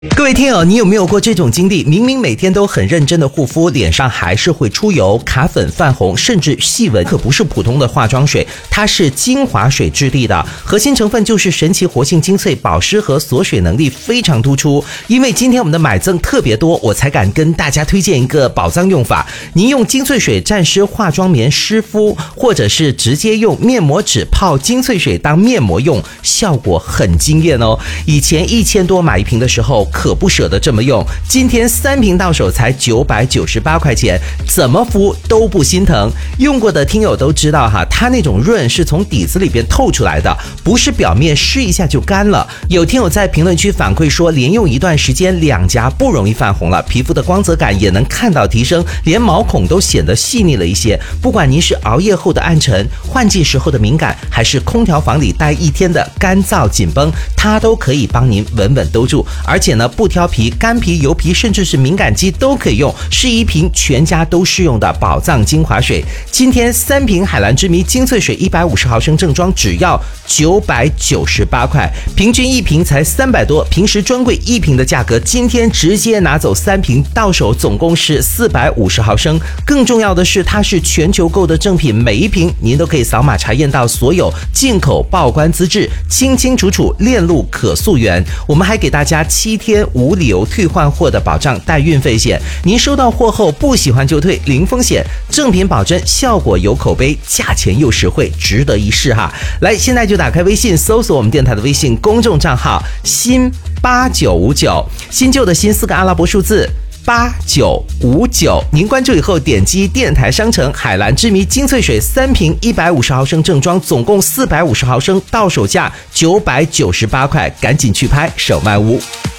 各位听友，你有没有过这种经历？明明每天都很认真的护肤，脸上还是会出油、卡粉、泛红，甚至细纹。可不是普通的化妆水，它是精华水质地的，核心成分就是神奇活性精粹，保湿和锁水能力非常突出。因为今天我们的买赠特别多，我才敢跟大家推荐一个宝藏用法。您用精粹水蘸湿化妆棉湿敷，或者是直接用面膜纸泡精粹水当面膜用，效果很惊艳哦。以前1000多买一瓶的时候可不舍得这么用，今天3瓶到手才998块钱，怎么敷都不心疼。用过的听友都知道哈，它那种润是从底子里边透出来的，不是表面湿一下就干了。有听友在评论区反馈说，连用一段时间两颊不容易泛红了，皮肤的光泽感也能看到提升，连毛孔都显得细腻了一些。不管您是熬夜后的暗沉、换季时候的敏感，还是空调房里待1天的干燥紧绷，它都可以帮您稳稳兜住。而且呢，不挑皮、干皮、油皮，甚至是敏感肌都可以用，是一瓶全家都适用的宝藏精华水。今天3瓶海蓝之谜精粹水150毫升正装只要998块，平均1瓶才300多，平时专柜1瓶的价格，今天直接拿走3瓶，到手总共是450毫升。更重要的是，它是全球购的正品，每一瓶您都可以扫码查验到所有进口报关资质，清清楚楚，链路可溯源。我们还给大家7天无理由退换货的保障，带运费险。您收到货后不喜欢就退，零风险，正品保真，效果有口碑，价钱又实惠，值得一试哈。来，现在就打开微信，搜索我们电台的微信公众账号新8959，新旧的新4个阿拉伯数字8959，您关注以后点击电台商城海蓝之谜精粹水3瓶150毫升正装，总共450毫升，到手价998块，赶紧去拍，手慢无。